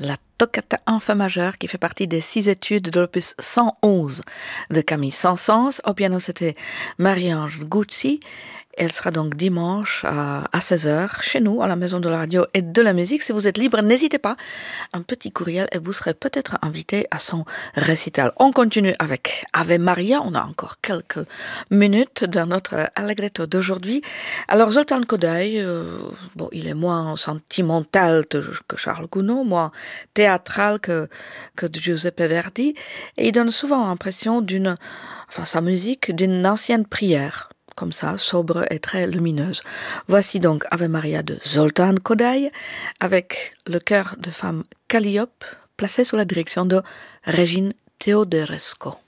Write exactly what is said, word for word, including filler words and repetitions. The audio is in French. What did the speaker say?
la toccata en fa majeur qui fait partie des six études de l'opus cent onze de Camille Saint-Saëns. Au piano, c'était Marie-Ange Guzzi. Elle sera donc dimanche à, à seize heures chez nous, à la Maison de la Radio et de la Musique. Si vous êtes libre, n'hésitez pas. Un petit courriel et vous serez peut-être invité à son récital. On continue avec Ave Maria. On a encore quelques minutes dans notre Allegretto d'aujourd'hui. Alors, Zoltán Kodály, euh, bon, il est moins sentimental que Charles Gounod, moins théâtral que, que Giuseppe Verdi. Et il donne souvent l'impression d'une, enfin, sa musique, d'une ancienne prière. Comme ça, sobre et très lumineuse. Voici donc Ave Maria de Zoltán Kodály avec le chœur de femme Calliope placé sous la direction de Regine Teodorescu.